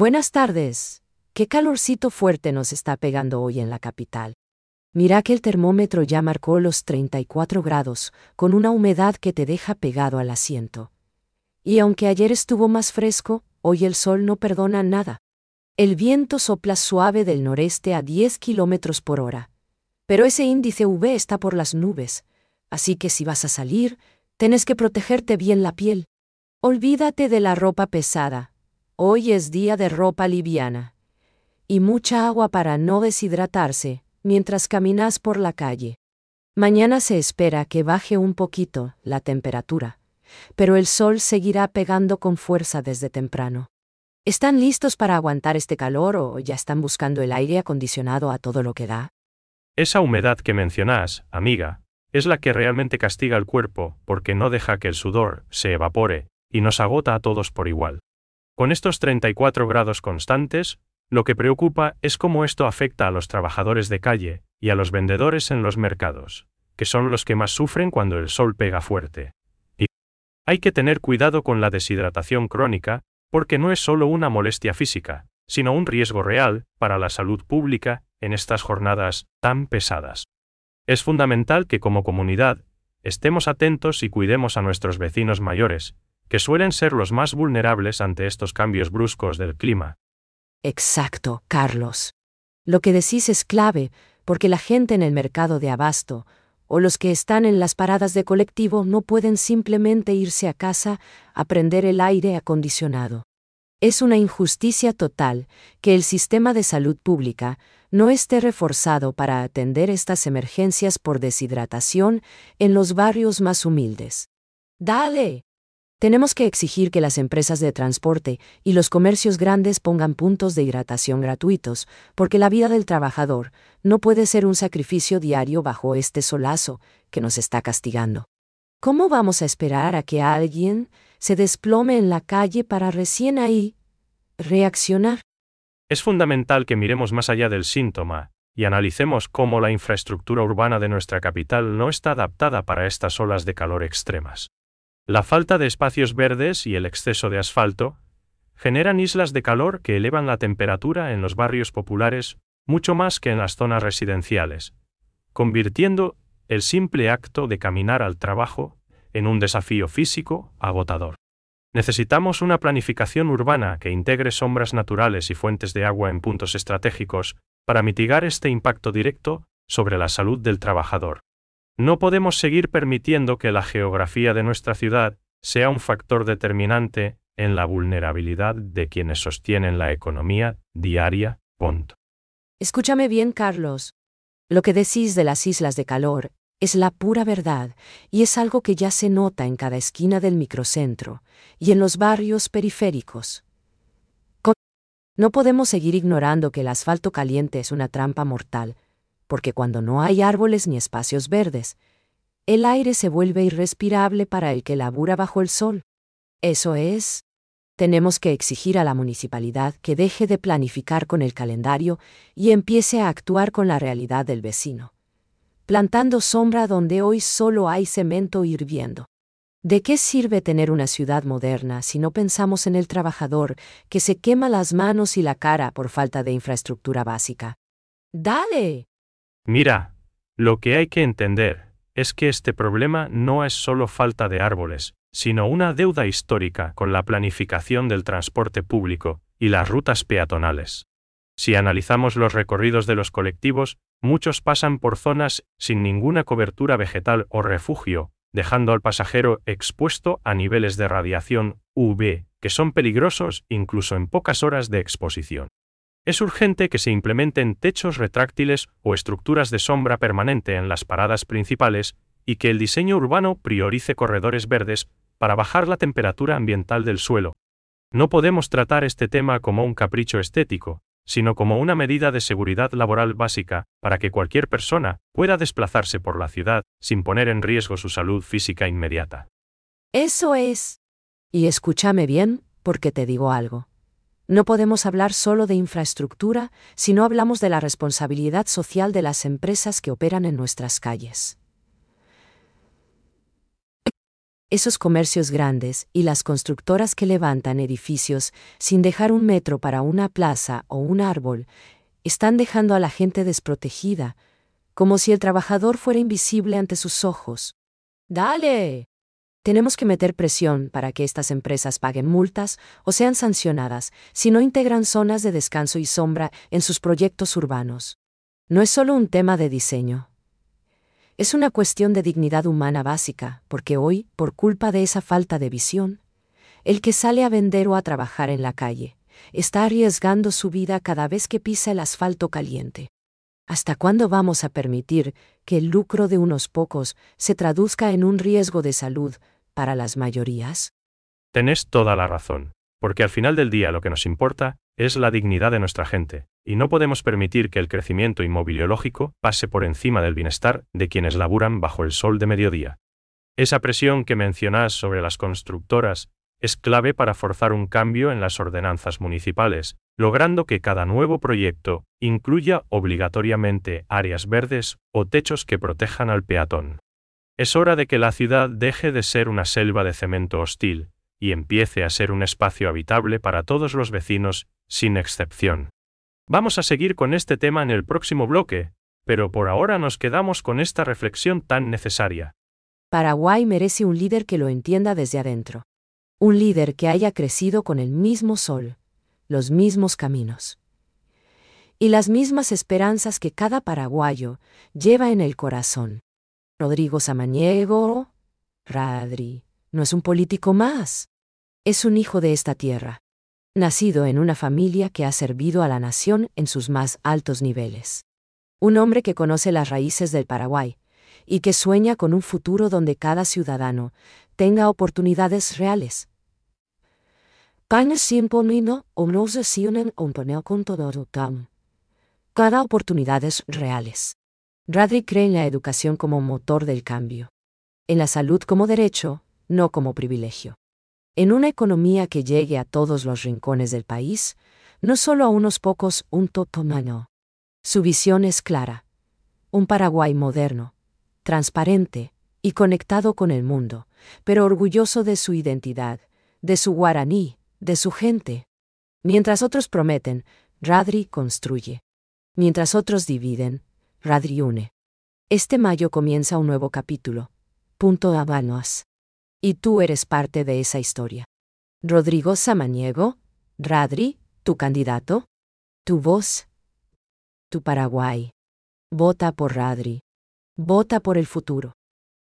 Buenas tardes. Qué calorcito fuerte nos está pegando hoy en la capital. Mira que el termómetro ya marcó los 34 grados, con una humedad que te deja pegado al asiento. Y aunque ayer estuvo más fresco, hoy el sol no perdona nada. El viento sopla suave del noreste a 10 kilómetros por hora. Pero ese índice UV está por las nubes, así que si vas a salir, tienes que protegerte bien la piel. Olvídate de la ropa pesada. Hoy es día de ropa liviana. Y mucha agua para no deshidratarse mientras caminas por la calle. Mañana se espera que baje un poquito la temperatura, pero el sol seguirá pegando con fuerza desde temprano. ¿Están listos para aguantar este calor o ya están buscando el aire acondicionado a todo lo que da? Esa humedad que mencionas, amiga, es la que realmente castiga el cuerpo porque no deja que el sudor se evapore y nos agota a todos por igual. Con estos 34 grados constantes, lo que preocupa es cómo esto afecta a los trabajadores de calle y a los vendedores en los mercados, que son los que más sufren cuando el sol pega fuerte. Y hay que tener cuidado con la deshidratación crónica, porque no es solo una molestia física, sino un riesgo real para la salud pública en estas jornadas tan pesadas. Es fundamental que como comunidad estemos atentos y cuidemos a nuestros vecinos mayores, que suelen ser los más vulnerables ante estos cambios bruscos del clima. Exacto, Carlos. Lo que decís es clave, porque la gente en el mercado de abasto, o los que están en las paradas de colectivo no pueden simplemente irse a casa a prender el aire acondicionado. Es una injusticia total que el sistema de salud pública no esté reforzado para atender estas emergencias por deshidratación en los barrios más humildes. ¡Dale! Tenemos que exigir que las empresas de transporte y los comercios grandes pongan puntos de hidratación gratuitos, porque la vida del trabajador no puede ser un sacrificio diario bajo este solazo que nos está castigando. ¿Cómo vamos a esperar a que alguien se desplome en la calle para recién ahí reaccionar? Es fundamental que miremos más allá del síntoma y analicemos cómo la infraestructura urbana de nuestra capital no está adaptada para estas olas de calor extremas. La falta de espacios verdes y el exceso de asfalto generan islas de calor que elevan la temperatura en los barrios populares mucho más que en las zonas residenciales, convirtiendo el simple acto de caminar al trabajo en un desafío físico agotador. Necesitamos una planificación urbana que integre sombras naturales y fuentes de agua en puntos estratégicos para mitigar este impacto directo sobre la salud del trabajador. No podemos seguir permitiendo que la geografía de nuestra ciudad sea un factor determinante en la vulnerabilidad de quienes sostienen la economía diaria. Punto. Escúchame bien, Carlos. Lo que decís de las islas de calor es la pura verdad, y es algo que ya se nota en cada esquina del microcentro y en los barrios periféricos. No podemos seguir ignorando que el asfalto caliente es una trampa mortal, porque cuando no hay árboles ni espacios verdes, el aire se vuelve irrespirable para el que labura bajo el sol. Eso es, tenemos que exigir a la municipalidad que deje de planificar con el calendario y empiece a actuar con la realidad del vecino, plantando sombra donde hoy solo hay cemento hirviendo. ¿De qué sirve tener una ciudad moderna si no pensamos en el trabajador que se quema las manos y la cara por falta de infraestructura básica? ¡Dale! Mira, lo que hay que entender es que este problema no es solo falta de árboles, sino una deuda histórica con la planificación del transporte público y las rutas peatonales. Si analizamos los recorridos de los colectivos, muchos pasan por zonas sin ninguna cobertura vegetal o refugio, dejando al pasajero expuesto a niveles de radiación UV, que son peligrosos incluso en pocas horas de exposición. Es urgente que se implementen techos retráctiles o estructuras de sombra permanente en las paradas principales y que el diseño urbano priorice corredores verdes para bajar la temperatura ambiental del suelo. No podemos tratar este tema como un capricho estético, sino como una medida de seguridad laboral básica para que cualquier persona pueda desplazarse por la ciudad sin poner en riesgo su salud física inmediata. Eso es. Y escúchame bien, porque te digo algo. No podemos hablar solo de infraestructura si no hablamos de la responsabilidad social de las empresas que operan en nuestras calles. Esos comercios grandes y las constructoras que levantan edificios sin dejar un metro para una plaza o un árbol, están dejando a la gente desprotegida, como si el trabajador fuera invisible ante sus ojos. ¡Dale! Tenemos que meter presión para que estas empresas paguen multas o sean sancionadas si no integran zonas de descanso y sombra en sus proyectos urbanos. No es solo un tema de diseño. Es una cuestión de dignidad humana básica, porque hoy, por culpa de esa falta de visión, el que sale a vender o a trabajar en la calle está arriesgando su vida cada vez que pisa el asfalto caliente. ¿Hasta cuándo vamos a permitir que el lucro de unos pocos se traduzca en un riesgo de salud para las mayorías? Tenés toda la razón, porque al final del día lo que nos importa es la dignidad de nuestra gente, y no podemos permitir que el crecimiento inmobiliológico pase por encima del bienestar de quienes laburan bajo el sol de mediodía. Esa presión que mencionás sobre las constructoras es clave para forzar un cambio en las ordenanzas municipales, logrando que cada nuevo proyecto incluya obligatoriamente áreas verdes o techos que protejan al peatón. Es hora de que la ciudad deje de ser una selva de cemento hostil y empiece a ser un espacio habitable para todos los vecinos, sin excepción. Vamos a seguir con este tema en el próximo bloque, pero por ahora nos quedamos con esta reflexión tan necesaria. Paraguay merece un líder que lo entienda desde adentro. Un líder que haya crecido con el mismo sol, los mismos caminos y las mismas esperanzas que cada paraguayo lleva en el corazón. Rodrigo Samaniego, Radri, no es un político más. Es un hijo de esta tierra, nacido en una familia que ha servido a la nación en sus más altos niveles. Un hombre que conoce las raíces del Paraguay y que sueña con un futuro donde cada ciudadano tenga oportunidades reales. Cada oportunidades reales. Radri cree en la educación como motor del cambio. En la salud como derecho, no como privilegio. En una economía que llegue a todos los rincones del país, no solo a unos pocos, un totomano. Su visión es clara. Un Paraguay moderno, transparente y conectado con el mundo, pero orgulloso de su identidad, de su guaraní, de su gente. Mientras otros prometen, Radri construye. Mientras otros dividen, Radri une. Este mayo comienza un nuevo capítulo. Punto Habanos. Y tú eres parte de esa historia. Rodrigo Samaniego, Radri, tu candidato, tu voz, tu Paraguay. Vota por Radri. Vota por el futuro.